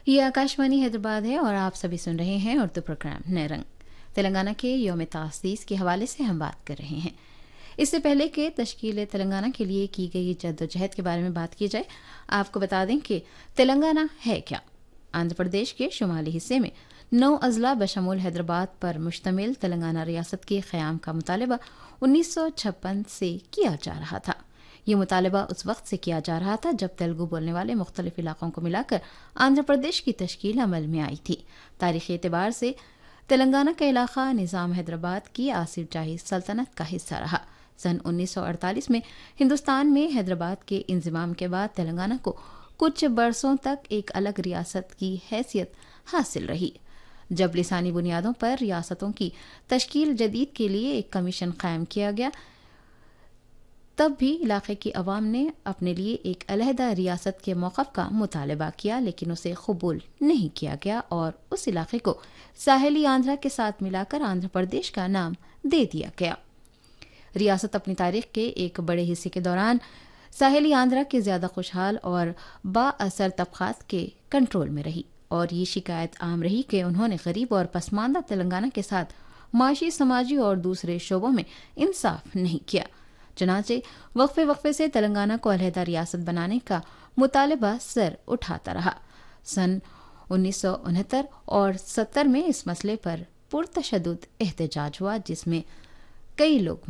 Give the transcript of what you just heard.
ये आकाशवाणी हैदराबाद है और आप सभी सुन रहे हैं उर्दू प्रोग्राम नए रंग। तेलंगाना के यौम तासीस के हवाले से हम बात कर रहे हैं। इससे पहले कि तश्कील तेलंगाना के लिए की गई जद्दोजहद के बारे में बात की जाए, आपको बता दें कि तेलंगाना है क्या। आंध्र प्रदेश के शुमाली हिस्से में 9 अजला बशमूल हैदराबाद पर मुश्तमिल तेलंगाना रियासत के क़याम का मुतालबा 1956 से किया जा रहा था। ये मुतालबा उस वक्त से किया जा रहा था जब तेलुगु बोलने वाले मुख्तलिफ इलाकों को मिलाकर आंध्र प्रदेश की तश्कील अमल में आई थी। तारीखी एतबार से तेलंगाना का इलाका निज़ाम हैदराबाद की आसिफ जाही सल्तनत का हिस्सा रहा। सन 1948 में हिंदुस्तान में हैदराबाद के इंज़िमाम के बाद तेलंगाना को कुछ बरसों तक एक अलग रियासत की हैसियत हासिल रही। जब लिसानी बुनियादों पर रियासतों की तश्कील जदीद के लिए एक कमीशन कायम किया गया, तब भी इलाके की अवाम ने अपने लिए एक अलहदा रियासत के मौक़िफ़ का मुतालबा किया, लेकिन उसे कबूल नहीं किया गया और उस इलाके को साहिली आंध्रा के साथ मिलाकर आंध्र प्रदेश का नाम दे दिया गया। रियासत अपनी तारीख के एक बड़े हिस्से के दौरान साहिली आंध्रा के ज़्यादा खुशहाल और बाअसर तबक़ात के कंट्रोल में रही और ये शिकायत आम रही कि उन्होंने गरीब और पसमानदा तेलंगाना के साथ माशी, समाजी और दूसरे शोबों में इंसाफ नहीं किया। चनाचे वक्फे से तेलंगाना को अलहदा रियासत बनाने का मुतालबा सर उठाता रहा। सन 1969 और 70 में इस मसले पर पुरतशद्दुद एहतजाज हुआ, जिसमें कई लोग